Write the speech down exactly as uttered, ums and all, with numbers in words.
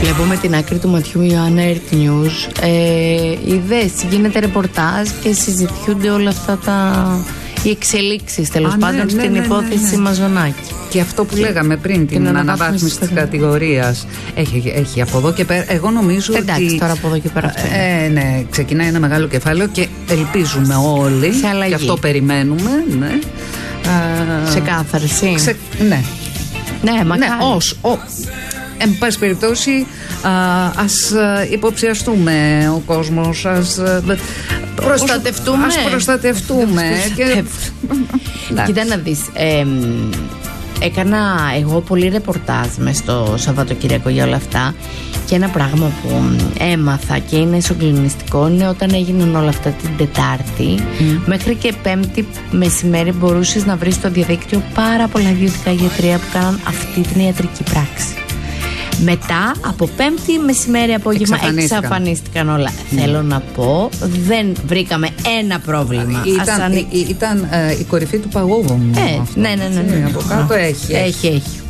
Βλέπω με την άκρη του ματιού Ιωάννα Earth News. Ε, είδες, γίνεται ρεπορτάζ και συζητιούνται όλα αυτά τα... οι εξελίξεις τέλος πάντων ναι, στην ναι, ναι, υπόθεση ναι, ναι. Μαζονάκη. Και αυτό που λέγαμε πριν, την, την αναβάθμιση της κατηγορίας, έχει, έχει από εδώ και πέρα. Εγώ νομίζω εντάξει, ότι. Τώρα από εδώ και πέρα αυτό. Ε, ναι, ξεκινάει ένα μεγάλο κεφάλαιο και ελπίζουμε όλοι. Σε αλλαγή. Και αυτό περιμένουμε. Ναι. Σε κάθαρση. Ξε, ναι. Ναι, μακάρι. Ναι, ως, ο, εν πάση περιπτώσει, α, ας υποψιαστούμε ο κόσμος, ας προστατευτούμε. Ας προστατευτούμε. Και... Κοίτα να δεις, ε, έκανα εγώ πολύ ρεπορτάζ μες στο Σαββατοκύριακο για όλα αυτά και ένα πράγμα που έμαθα και είναι συγκλονιστικό είναι όταν έγιναν όλα αυτά την Τετάρτη mm. μέχρι και Πέμπτη μεσημέρι μπορούσες να βρεις στο διαδίκτυο πάρα πολλά ιδιωτικά γιατρία που κάναν αυτή την ιατρική πράξη. Μετά από Πέμπτη μεσημέρι απόγευμα εξαφανίστηκαν, εξαφανίστηκαν όλα. Mm. Θέλω να πω, δεν βρήκαμε ένα πρόβλημα. Ήταν, ήταν ε, η κορυφή του παγόβουμου. Ε, ναι, ναι, ναι, ναι, ναι. Από κάτω έχει. Έχει, έχει.